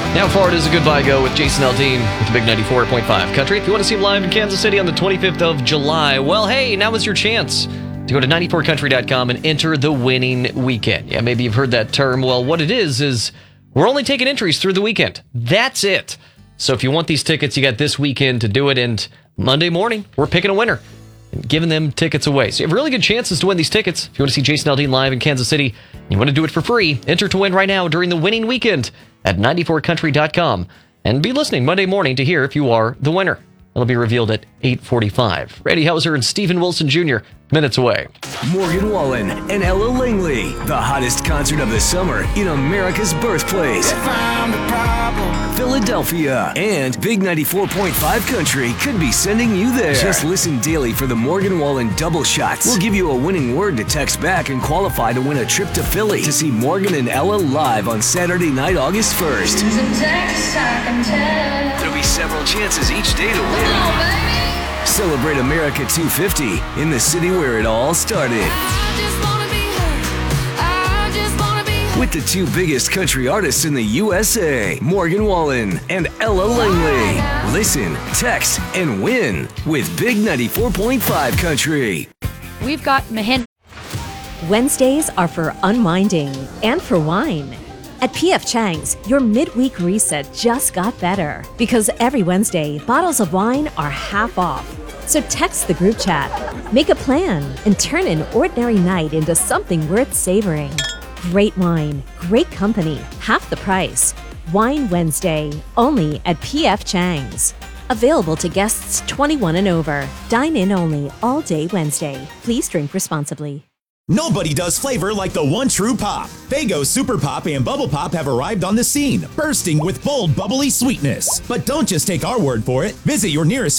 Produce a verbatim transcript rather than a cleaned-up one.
Now forward is a goodbye go with Jason Aldean with the Big ninety-four point five Country. If you want to see him live in Kansas City on the twenty-fifth of July, well, hey, now is your chance to go to ninety-four country dot com and enter the winning weekend. Yeah, maybe you've heard that term. Well, what it is is we're only taking entries through the weekend. That's it. So if you want these tickets, you got this weekend to do it, and Monday morning, we're picking a winner and giving them tickets away. So you have really good chances to win these tickets. If you want to see Jason Aldean live in Kansas City, and you want to do it for free, enter to win right now during the winning weekend at ninety-four country dot com. And be listening Monday morning to hear if you are the winner. It'll be revealed at eight forty-five. Randy Hauser and Stephen Wilson Junior minutes away. Morgan Wallen and Ella Langley, the hottest concert of the summer in America's birthplace, Philadelphia. And Big ninety-four point five Country could be sending you there. Just listen daily for the Morgan Wallen double shots. We'll give you a winning word to text back and qualify to win a trip to Philly to see Morgan and Ella live on Saturday night, August first. There'll be several chances each day to win. Celebrate America two fifty in the city where it all started. With the two biggest country artists in the U S A, Morgan Wallen and Ella Langley. Listen, text, and win with Big ninety-four point five Country. We've got Mahin. Wednesdays are for unwinding and for wine. At P F Chang's, your midweek reset just got better because every Wednesday, bottles of wine are half off. So text the group chat, make a plan, and turn an ordinary night into something worth savoring. Great wine, great company, half the price. Wine Wednesday, only at P F Chang's. Available to guests twenty-one and over. Dine in only all day Wednesday. Please drink responsibly. Nobody does flavor like the one true pop. Faygo Super Pop and Bubble Pop have arrived on the scene, bursting with bold, bubbly sweetness. But don't just take our word for it. Visit your nearest